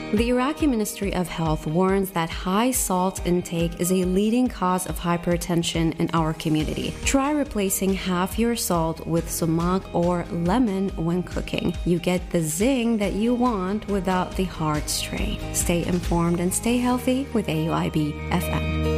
The Iraqi Ministry of Health warns that high salt intake is a leading cause of hypertension in our community. Try replacing half your salt with sumac or lemon when cooking. You get the zing that you want without the hard strain. Stay informed and stay healthy with AUIB FM.